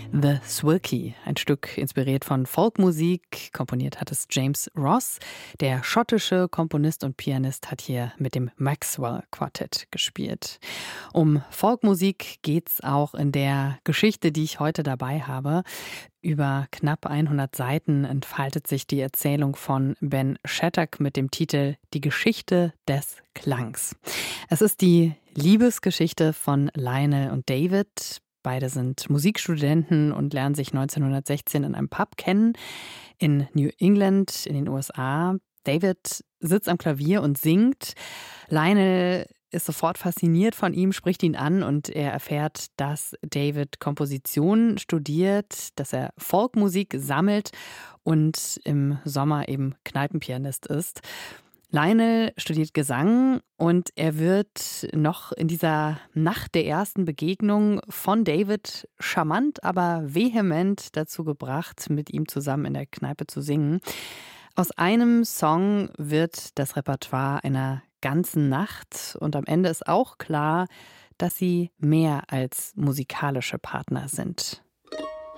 The Swilkie, ein Stück inspiriert von Folkmusik. Komponiert hat es James Ross. Der schottische Komponist und Pianist hat hier mit dem Maxwell Quartett gespielt. Um Folkmusik geht's auch in der Geschichte, die ich heute dabei habe. Über knapp 100 Seiten entfaltet sich die Erzählung von Ben Shattuck mit dem Titel Die Geschichte des Klangs. Es ist die Liebesgeschichte von Lionel und David. Beide sind Musikstudenten und lernen sich 1916 in einem Pub kennen in New England in den USA. David sitzt am Klavier und singt. Lionel ist sofort fasziniert von ihm, spricht ihn an und er erfährt, dass David Komposition studiert, dass er Folkmusik sammelt und im Sommer eben Kneipenpianist ist. Lionel studiert Gesang und er wird noch in dieser Nacht der ersten Begegnung von David charmant, aber vehement dazu gebracht, mit ihm zusammen in der Kneipe zu singen. Aus einem Song wird das Repertoire einer ganzen Nacht und am Ende ist auch klar, dass sie mehr als musikalische Partner sind.